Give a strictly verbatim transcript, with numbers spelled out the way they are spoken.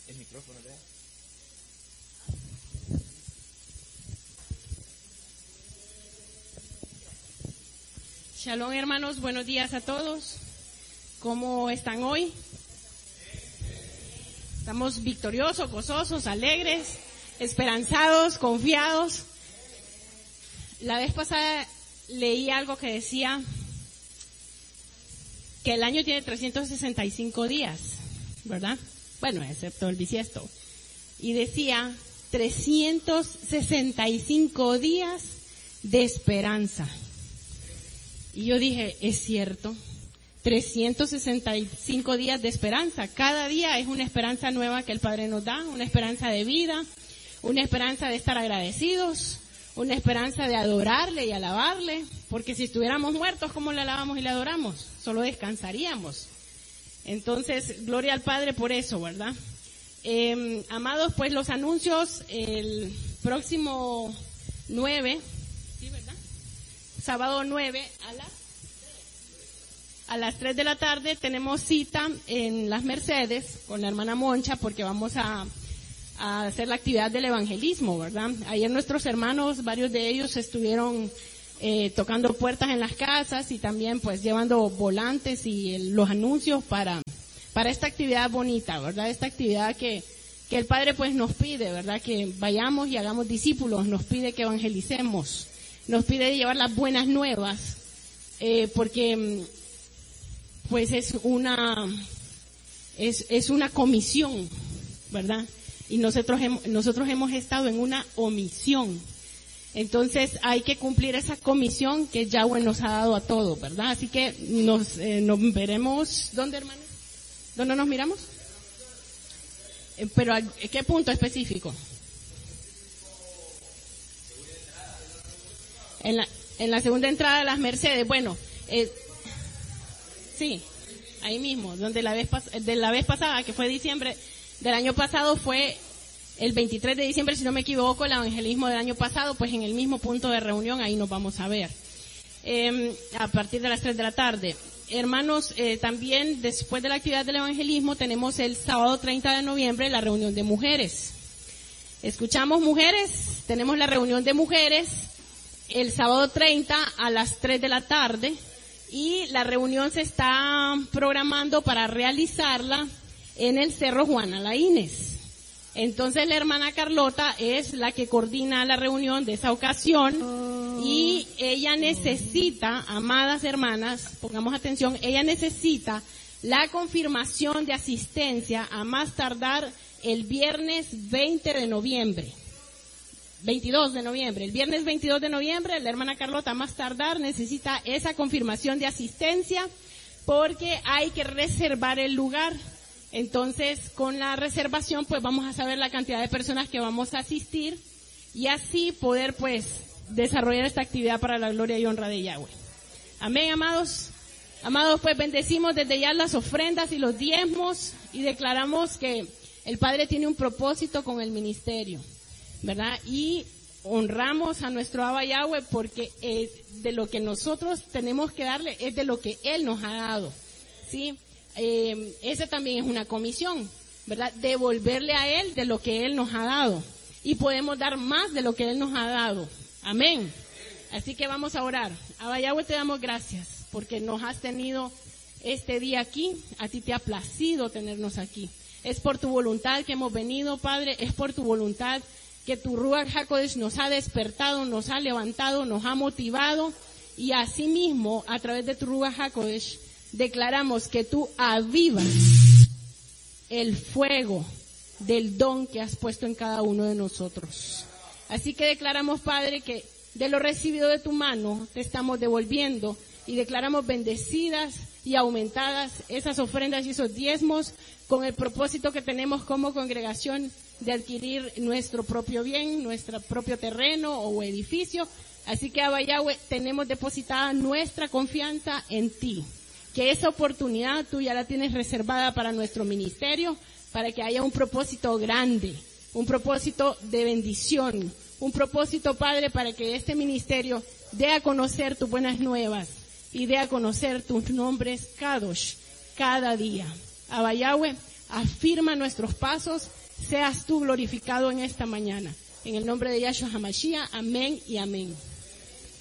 El micrófono, ¿verdad? Shalom, hermanos, buenos días a todos. ¿Cómo están hoy? Estamos victoriosos, gozosos, alegres, esperanzados, confiados. La vez pasada leí algo que decía que el año tiene trescientos sesenta y cinco días, ¿verdad? Bueno, excepto el bisiesto. Y decía trescientos sesenta y cinco días de esperanza. Y yo dije, es cierto, trescientos sesenta y cinco días de esperanza. Cada día es una esperanza nueva que el Padre nos da, una esperanza de vida, una esperanza de estar agradecidos, una esperanza de adorarle y alabarle, porque si estuviéramos muertos, ¿cómo le alabamos y le adoramos? Solo descansaríamos. Entonces, gloria al Padre por eso, ¿verdad? Eh, amados, pues los anuncios el próximo nueve, ¿sí, verdad? Sábado nueve a las, a las tres de la tarde tenemos cita en Las Mercedes con la hermana Moncha porque vamos a, a hacer la actividad del evangelismo, ¿verdad? Ayer nuestros hermanos, varios de ellos estuvieron eh, tocando puertas en las casas y también pues llevando volantes y el, los anuncios para, para esta actividad bonita, ¿verdad? Esta actividad que, que el Padre pues nos pide, ¿verdad? Que vayamos y hagamos discípulos, nos pide que evangelicemos. Nos pide llevar las buenas nuevas, eh, porque pues es una es, es una comisión, ¿verdad? Y nosotros hemos, nosotros hemos estado en una omisión. Entonces hay que cumplir esa comisión que Yahweh nos ha dado a todos, ¿verdad? Así que nos, eh, nos veremos, ¿dónde, hermanos? ¿Dónde nos miramos? Eh, pero ¿a qué punto específico? En la, en la segunda entrada de Las Mercedes, bueno, eh, sí, ahí mismo, donde la vez, de la vez pasada, que fue diciembre del año pasado, fue el veintitrés de diciembre, si no me equivoco, el evangelismo del año pasado, pues en el mismo punto de reunión, ahí nos vamos a ver, eh, a partir de las tres de la tarde. Hermanos, eh, también después de la actividad del evangelismo, tenemos el sábado treinta de noviembre la reunión de mujeres. ¿Escuchamos, mujeres? Tenemos la reunión de mujeres el sábado treinta a las tres de la tarde y la reunión se está programando para realizarla en el Cerro Juana Laínez. Entonces la hermana Carlota es la que coordina la reunión de esa ocasión y ella necesita, amadas hermanas, pongamos atención, ella necesita la confirmación de asistencia a más tardar el viernes veinte de noviembre. veintidós de noviembre, el viernes veintidós de noviembre, la hermana Carlota más tardar necesita esa confirmación de asistencia porque hay que reservar el lugar. Entonces, con la reservación, pues vamos a saber la cantidad de personas que vamos a asistir y así poder, pues, desarrollar esta actividad para la gloria y honra de Yahweh. Amén, amados. Amados, pues bendecimos desde ya las ofrendas y los diezmos y declaramos que el Padre tiene un propósito con el ministerio, ¿verdad? Y honramos a nuestro Abba Yahweh porque eh, de lo que nosotros tenemos que darle es de lo que Él nos ha dado, ¿sí? Eh, esa también es una comisión, ¿verdad? Devolverle a Él de lo que Él nos ha dado. Y podemos dar más de lo que Él nos ha dado. Amén. Así que vamos a orar. Abba Yahweh, te damos gracias porque nos has tenido este día aquí. A ti te ha placido tenernos aquí. Es por tu voluntad que hemos venido, Padre. Es por tu voluntad que tu Ruach HaKodesh nos ha despertado, nos ha levantado, nos ha motivado. Y asimismo, a través de tu Ruach HaKodesh, declaramos que tú avivas el fuego del don que has puesto en cada uno de nosotros. Así que declaramos, Padre, que de lo recibido de tu mano te estamos devolviendo y declaramos bendecidas y aumentadas esas ofrendas y esos diezmos con el propósito que tenemos como congregación de adquirir nuestro propio bien, nuestro propio terreno o edificio. Así que, Abba Yahweh, tenemos depositada nuestra confianza en ti. Que esa oportunidad tú ya la tienes reservada para nuestro ministerio, para que haya un propósito grande, un propósito de bendición, un propósito, Padre, para que este ministerio dé a conocer tus buenas nuevas y dé a conocer tus nombres Kadosh cada día. Abba Yahweh, afirma nuestros pasos, seas tú glorificado en esta mañana. En el nombre de Yahshua HaMashiach, amén y amén.